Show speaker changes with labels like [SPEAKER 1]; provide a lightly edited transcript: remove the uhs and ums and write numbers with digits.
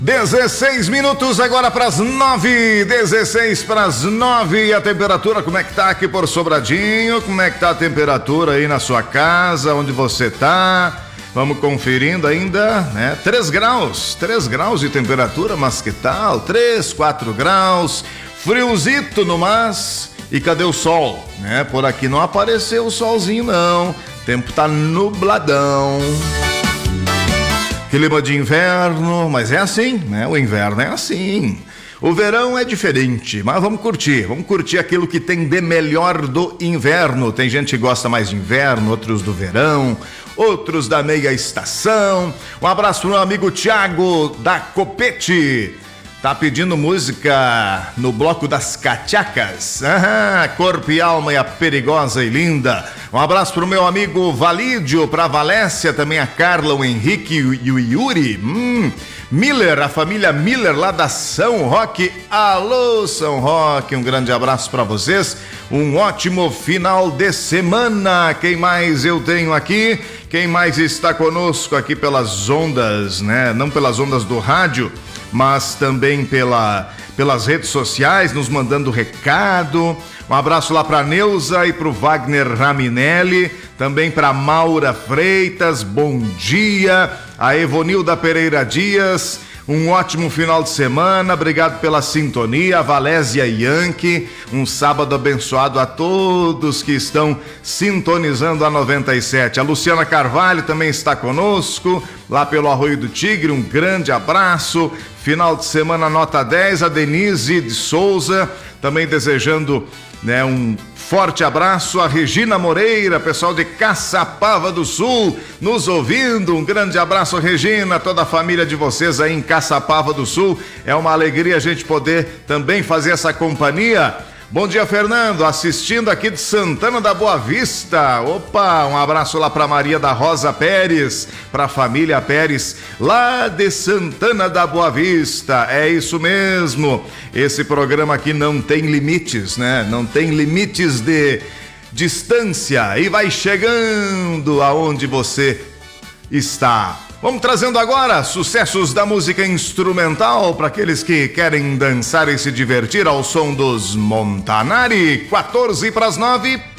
[SPEAKER 1] 16 minutos agora para as 9, 16 para as 9. E a temperatura, como é que tá aqui por Sobradinho? Como é que tá a temperatura aí na sua casa, onde você tá? Vamos conferindo ainda, né? 3 graus de temperatura, mas que tal? 3, 4 graus, friozito no mas. E cadê o sol, né? Por aqui não apareceu o solzinho não, o tempo tá nubladão. Clima de inverno, mas é assim, né? O inverno é assim. O verão é diferente, mas vamos curtir aquilo que tem de melhor do inverno. Tem gente que gosta mais de inverno, outros do verão, outros da meia estação. Um abraço pro meu amigo Thiago da Copete. Tá pedindo música no bloco das cachacas. Corpo e alma e a perigosa e linda. Um abraço pro meu amigo Valídio, pra Valécia, também a Carla, o Henrique e o Yuri. Miller, a família Miller lá da São Roque. Alô, São Roque, um grande abraço pra vocês. Um ótimo final de semana. Quem mais eu tenho aqui? Quem mais está conosco aqui pelas ondas, né? Não pelas ondas do rádio, mas também pelas redes sociais, nos mandando recado. Um abraço lá para Neuza e para o Wagner Raminelli, também para Maura Freitas, bom dia. A Evonilda Pereira Dias, um ótimo final de semana, obrigado pela sintonia. A Valésia Yankee, um sábado abençoado a todos que estão sintonizando a 97. A Luciana Carvalho também está conosco, lá pelo Arroio do Tigre, um grande abraço. Final de semana nota 10, a Denise de Souza, também desejando, né, um forte abraço. A Regina Moreira, pessoal de Caçapava do Sul, nos ouvindo. Um grande abraço, Regina, toda a família de vocês aí em Caçapava do Sul. É uma alegria a gente poder também fazer essa companhia. Bom dia, Fernando, assistindo aqui de Santana da Boa Vista. Opa, um abraço lá para Maria da Rosa Pérez, para a família Pérez, lá de Santana da Boa Vista. É isso mesmo, esse programa aqui não tem limites, né? Não tem limites de distância e vai chegando aonde você está. Vamos trazendo agora sucessos da música instrumental para aqueles que querem dançar e se divertir ao som dos Montanari. 14 para as 9.